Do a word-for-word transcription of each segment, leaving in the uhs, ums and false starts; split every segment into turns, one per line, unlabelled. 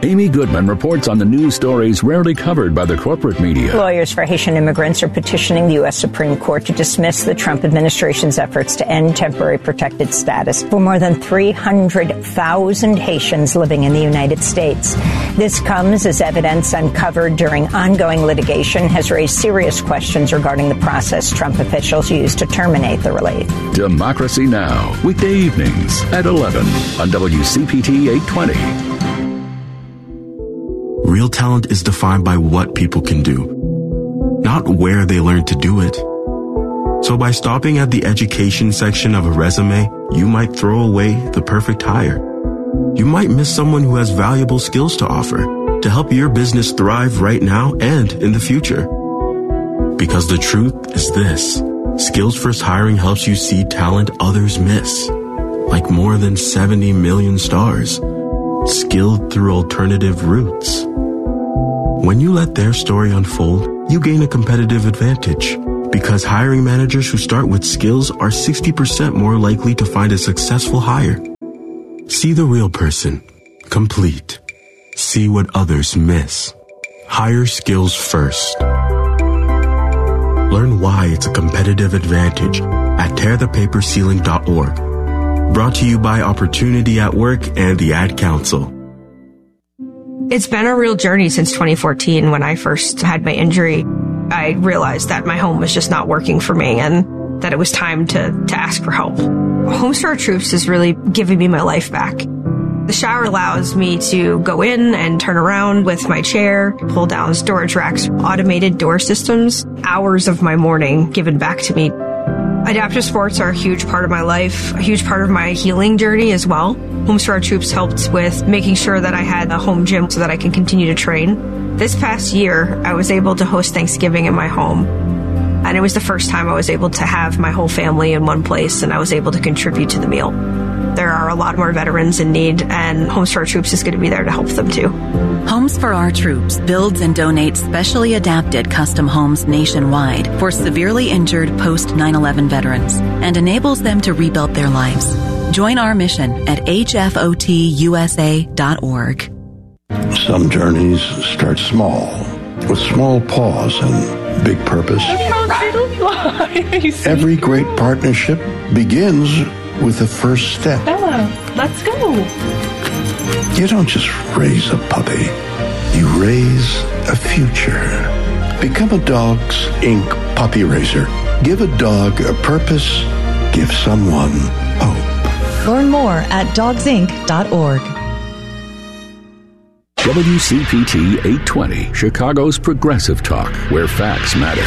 Amy Goodman reports on the news stories rarely covered by the corporate media.
Lawyers for Haitian immigrants are petitioning the U S Supreme Court to dismiss the Trump administration's efforts to end temporary protected status for more than three hundred thousand Haitians living in the United States. This comes as evidence uncovered during ongoing litigation has raised serious questions regarding the process Trump officials used to terminate the relief.
Democracy Now!, weekday evenings at eleven on W C P T eight twenty.
Real talent is defined by what people can do, not where they learn to do it. So by stopping at the education section of a resume, you might throw away the perfect hire. You might miss someone who has valuable skills to offer to help your business thrive right now and in the future. Because the truth is this: Skills First Hiring helps you see talent others miss, like more than seventy million stars, skilled through alternative routes. When you let their story unfold, you gain a competitive advantage, because hiring managers who start with skills are sixty percent more likely to find a successful hire. See the real person, complete. See what others miss. Hire skills first. Learn why it's a competitive advantage at tear the paper ceiling dot org. Brought to you by Opportunity at Work and the Ad Council.
It's been a real journey since twenty fourteen when I first had my injury. I realized that my home was just not working for me and that it was time to, to ask for help. Homes for Our Troops is really giving me my life back. The shower allows me to go in and turn around with my chair, pull down storage racks, automated door systems, hours of my morning given back to me. Adaptive sports are a huge part of my life, a huge part of my healing journey as well. Homes for Our Troops helped with making sure that I had a home gym so that I can continue to train. This past year, I was able to host Thanksgiving in my home. And it was the first time I was able to have my whole family in one place, and I was able to contribute to the meal. There are a lot more veterans in need, and Homes for Our Troops is going to be there to help them too.
Homes for Our Troops builds and donates specially adapted custom homes nationwide for severely injured post nine eleven veterans and enables them to rebuild their lives. Join our mission at H F O T U S A dot org.
Some journeys start small, with small pause and big purpose. Every great partnership begins with the first step.
Bella, let's go.
You don't just raise a puppy. You raise a future. Become a Dogs Incorporated puppy raiser. Give a dog a purpose. Give someone hope.
Learn more at dogs inc dot org.
W C P T eight twenty, Chicago's progressive talk, where facts matter.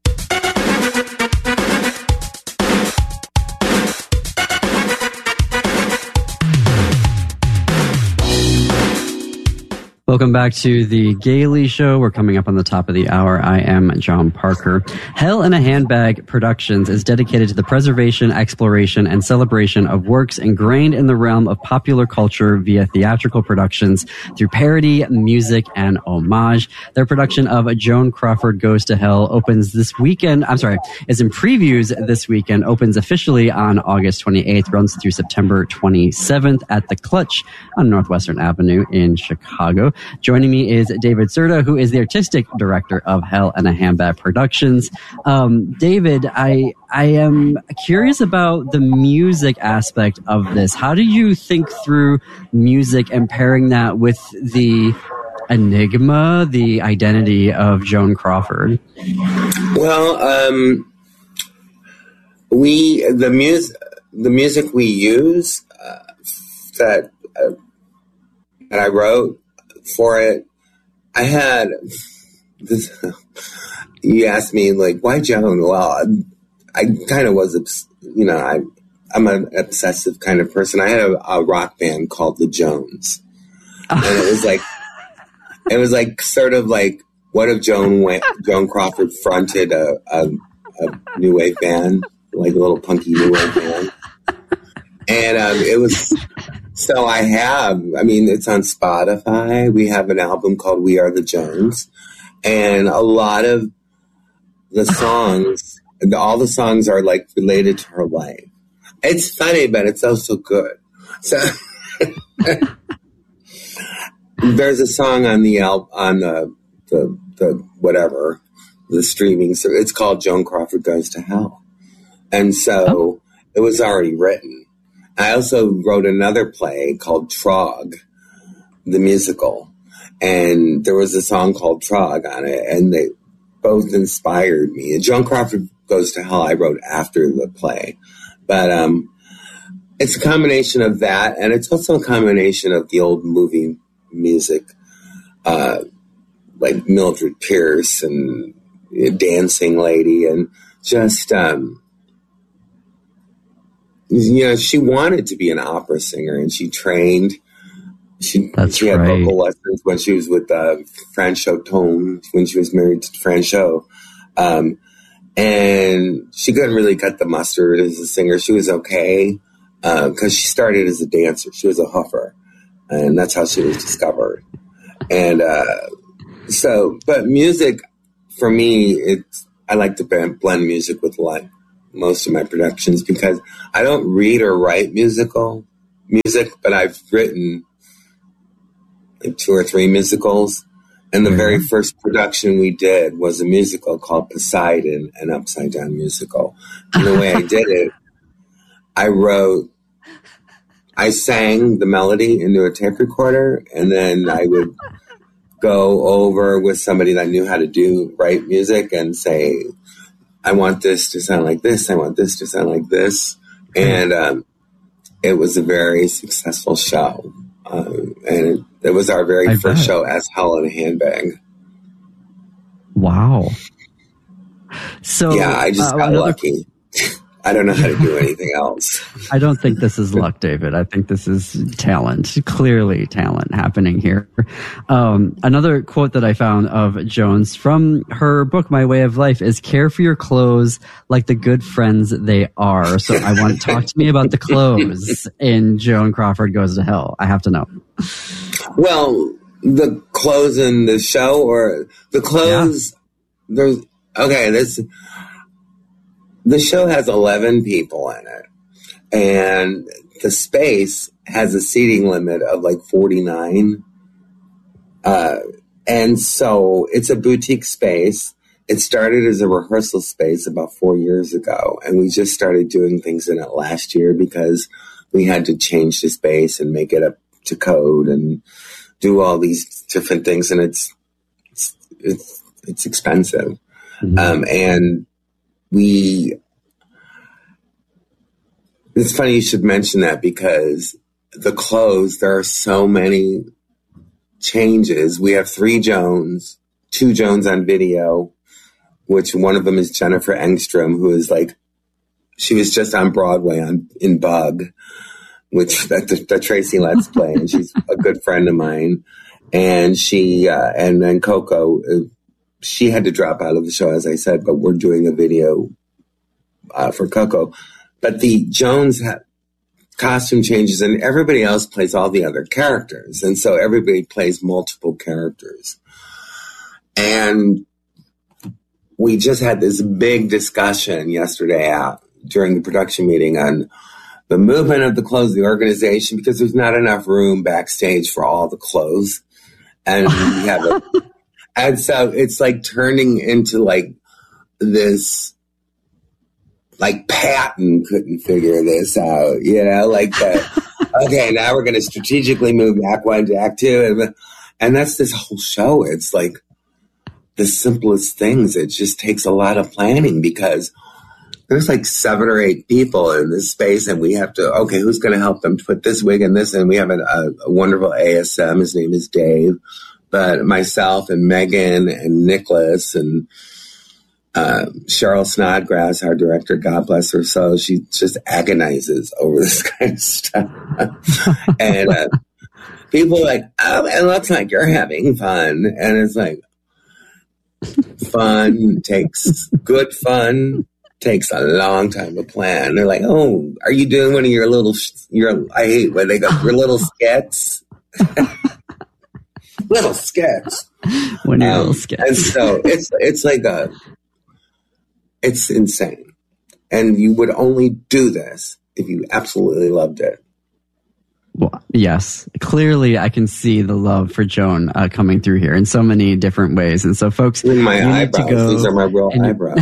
Welcome back to the Gailey Show. We're coming up on the top of the hour. I am John Parker. Hell in a Handbag Productions is dedicated to the preservation, exploration, and celebration of works ingrained in the realm of popular culture via theatrical productions through parody, music, and homage. Their production of Joan Crawford Goes to Hell opens this weekend. I'm sorry, is in previews this weekend, opens officially on August twenty-eighth, runs through September twenty-seventh at the Clutch on Northwestern Avenue in Chicago. Joining me is David Serta, who is the artistic director of Hell in a Handbag Productions. Um, David, I I am curious about the music aspect of this. How do you think through music and pairing that with the enigma, the identity of Joan Crawford?
Well, um, we the music the music we use uh, that uh, that I wrote for it, I had this. You asked me, like, why Joan? Well, I, I kind of was, you know, I, I'm an obsessive kind of person. I had a, a rock band called the Jones, and it was like, it was like sort of like, what if Joan went, Joan Crawford fronted a, a, a new wave band, like a little punky new wave band, and um, it was. So I have, I mean, it's on Spotify. We have an album called We Are the Jones. And a lot of the songs, all the songs are like related to her life. It's funny, but it's also good. So there's a song on the al- on the, the the whatever the streaming. So it's called Joan Crawford Goes to Hell, and so oh. it was already written. I also wrote another play called Trog, the musical, and there was a song called Trog on it, and they both inspired me. And Joan Crawford Goes to Hell I wrote after the play, but um, it's a combination of that, and it's also a combination of the old movie music, uh, like Mildred Pierce and Dancing Lady, and just, um, you know, she wanted to be an opera singer, and she trained. She,
That's
she had
right.
vocal lessons when she was with uh, Fran Chautone, when she was married to Fran Chau. Um, and she couldn't really cut the mustard as a singer. She was okay because uh, she started as a dancer. She was a hoofer. And that's how she was discovered. And uh, so, but music, for me, it's, I like to blend music with like most of my productions because I don't read or write musical music, but I've written like two or three musicals. And the mm-hmm. very first production we did was a musical called Poseidon, an upside down musical. And the way I did it, I wrote, I sang the melody into a tape recorder, and then I would go over with somebody that knew how to do write music and say, I want this to sound like this. I want this to sound like this. And um, it was a very successful show. Um, and it, it was our very I first bet. show as Hell in a Handbag.
Wow. So
yeah, I just uh, got another... lucky. I don't know how to do anything else.
I don't think this is luck, David. I think this is talent, clearly talent happening here. Um, another quote that I found of Joan's from her book, My Way of Life, is care for your clothes like the good friends they are. So I want to talk to me about the clothes in Joan Crawford Goes to Hell. I have to know.
Well, the clothes in the show or the clothes, yeah. there's, okay, this... The show has eleven people in it, and the space has a seating limit of like forty-nine. Uh, and so it's a boutique space. It started as a rehearsal space about four years ago, and we just started doing things in it last year because we had to change the space and make it up to code and do all these different things, and it's it's it's, it's expensive. Mm-hmm. Um, and We, it's funny you should mention that because the clothes, there are so many changes. We have three Joans, two Joans on video, which one of them is Jennifer Engstrom, who is like, she was just on Broadway on in Bug, which that, that Tracy Letts play, and she's a good friend of mine. And she, uh, and then Coco, uh, she had to drop out of the show, as I said, but we're doing a video uh, for Coco. But the Jones have costume changes, and everybody else plays all the other characters. And so everybody plays multiple characters. And we just had this big discussion yesterday out during the production meeting on the movement of the clothes, the organization, because there's not enough room backstage for all the clothes. And we have a And so it's like turning into like this, like Patton couldn't figure this out, you know, like the, okay, now we're going to strategically move Act One to Act Two. And, and that's this whole show. It's like the simplest things. It just takes a lot of planning because there's like seven or eight people in this space and we have to, okay, who's going to help them put this wig in this? And we have a, a, a wonderful A S M. His name is Dave. But myself and Megan and Nicholas and uh, Cheryl Snodgrass, our director, God bless her soul, she just agonizes over this kind of stuff. And uh, people are like, oh, it looks like you're having fun. And it's like, fun takes, good fun takes a long time to plan. They're like, oh, are you doing one of your little, your, I hate when they go, your little skits? Little sketch.
One um, little sketch.
And so it's it's like a, it's insane. And you would only do this if you absolutely loved it.
Well, yes, clearly I can see the love for Joan uh, coming through here in so many different ways. And so, folks,
in my
you
eyebrows,
need to go
these are my real
and-
eyebrows.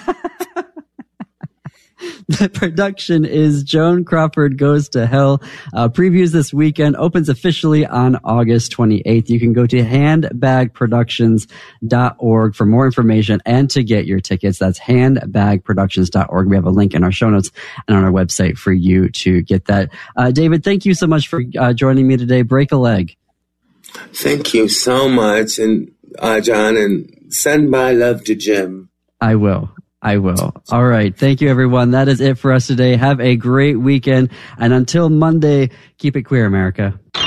The production is Joan Crawford Goes to Hell. Uh, previews this weekend, opens officially on August twenty-eighth. You can go to handbag productions dot org for more information and to get your tickets. That's handbag productions dot org. We have a link in our show notes and on our website for you to get that. Uh, David, thank you so much for uh, joining me today. Break a leg.
Thank you so much, and uh, John, and send my love to Jim.
I will. I will. All right. Thank you, everyone. That is it for us today. Have a great weekend. And until Monday, keep it queer, America.